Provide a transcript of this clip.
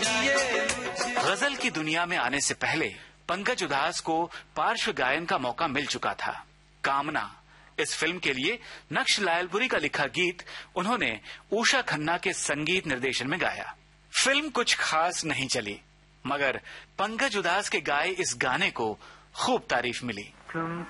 गजल की दुनिया में आने से पहले पंकज उधास को पार्श्व गायन का मौका मिल चुका था। कामना इस फिल्म के लिए नक्श लायलपुरी का लिखा गीत उन्होंने उषा खन्ना के संगीत निर्देशन में गाया। फिल्म कुछ खास नहीं चली, मगर पंकज उधास के गाए इस गाने को खूब तारीफ मिली।